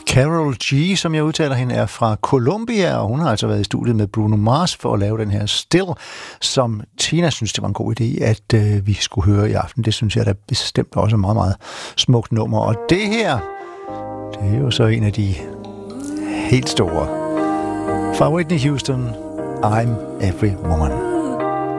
Carol G, som jeg udtaler hende, er fra Colombia, og hun har altså været i studiet med Bruno Mars for at lave den her Still, som Tina synes, det var en god idé, at vi skulle høre i aften. Det synes jeg da bestemt også er meget, meget smukt nummer. Og det her, det er jo så en af de helt store. Fra Whitney Houston, I'm Every Woman.